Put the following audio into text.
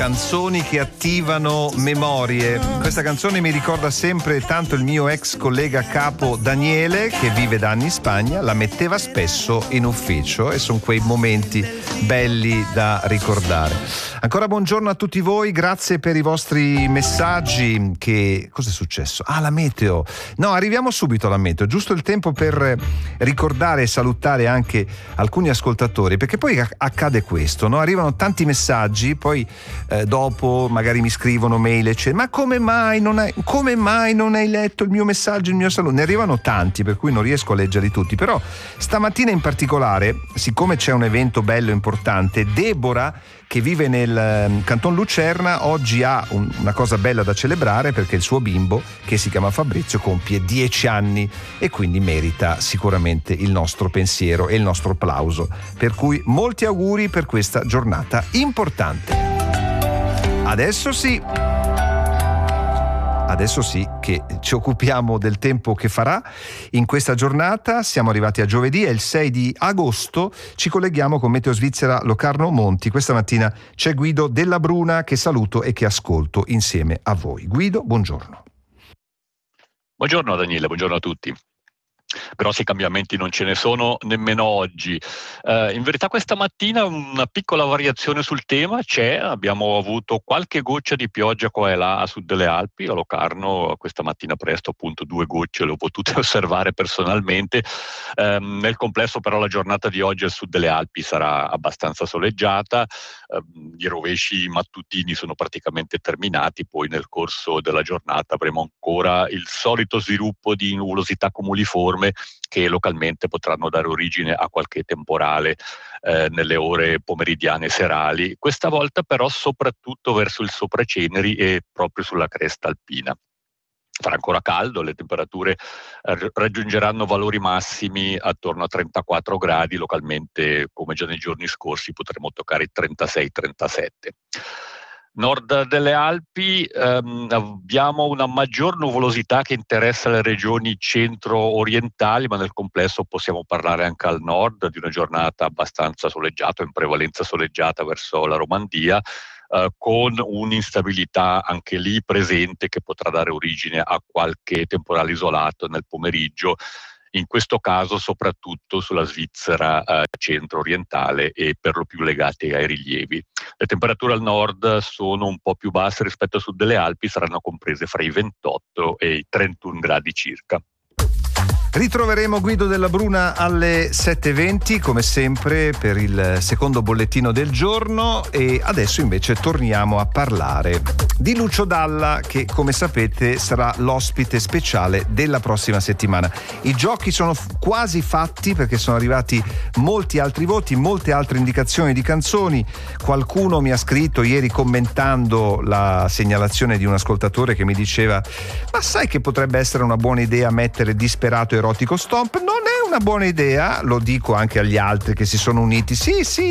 Canzoni che attivano memorie. Questa canzone mi ricorda sempre tanto il mio ex collega capo Daniele, che vive da anni in Spagna, la metteva spesso in ufficio e sono quei momenti belli da ricordare. Ancora buongiorno a tutti voi, grazie per i vostri messaggi. Cosa è successo? La meteo. No, arriviamo subito alla meteo, giusto il tempo per ricordare e salutare anche alcuni ascoltatori, perché poi accade questo, no? Arrivano tanti messaggi, poi dopo magari mi scrivono mail eccetera, ma come mai non hai letto il mio messaggio, il mio saluto? Ne arrivano tanti, per cui non riesco a leggerli tutti, però stamattina in particolare, siccome c'è un evento bello importante, Deborah, che vive nel Canton Lucerna, oggi ha una cosa bella da celebrare, perché il suo bimbo, che si chiama Fabrizio, compie 10 anni e quindi merita sicuramente il nostro pensiero e il nostro applauso, per cui molti auguri per questa giornata importante. Adesso sì che ci occupiamo del tempo che farà in questa giornata. Siamo arrivati a giovedì, è il 6 di agosto, ci colleghiamo con Meteo Svizzera Locarno Monti. Questa mattina c'è Guido Della Bruna, che saluto e che ascolto insieme a voi. Guido, buongiorno. Buongiorno Daniele, buongiorno a tutti. Grossi cambiamenti non ce ne sono nemmeno oggi. In verità questa mattina una piccola variazione sul tema c'è, abbiamo avuto qualche goccia di pioggia qua e là a sud delle Alpi, a Locarno questa mattina presto appunto 2 gocce le ho potute osservare personalmente. Nel complesso però la giornata di oggi al sud delle Alpi sarà abbastanza soleggiata, i rovesci mattutini sono praticamente terminati, poi nel corso della giornata avremo ancora il solito sviluppo di nuvolosità cumuliforme che localmente potranno dare origine a qualche temporale nelle ore pomeridiane e serali, questa volta però soprattutto verso il Sopraceneri e proprio sulla cresta alpina. Farà ancora caldo, le temperature raggiungeranno valori massimi attorno a 34 gradi, localmente come già nei giorni scorsi potremo toccare i 36-37. Nord delle Alpi abbiamo una maggior nuvolosità che interessa le regioni centro-orientali, ma nel complesso possiamo parlare anche al nord di una giornata abbastanza soleggiata, in prevalenza soleggiata verso la Romandia, con un'instabilità anche lì presente che potrà dare origine a qualche temporale isolato nel pomeriggio, in questo caso soprattutto sulla Svizzera centro-orientale e per lo più legate ai rilievi. Le temperature al nord sono un po' più basse rispetto al sud delle Alpi, saranno comprese fra i 28 e i 31 gradi circa. Ritroveremo Guido Della Bruna alle 7:20 come sempre per il secondo bollettino del giorno, e adesso invece torniamo a parlare di Lucio Dalla, che come sapete sarà l'ospite speciale della prossima settimana. I giochi sono quasi fatti, perché sono arrivati molti altri voti, molte altre indicazioni di canzoni. Qualcuno mi ha scritto ieri commentando la segnalazione di un ascoltatore che mi diceva: ma sai che potrebbe essere una buona idea mettere Disperato Erotico Stomp? Non è una buona idea, lo dico anche agli altri che si sono uniti. Sì,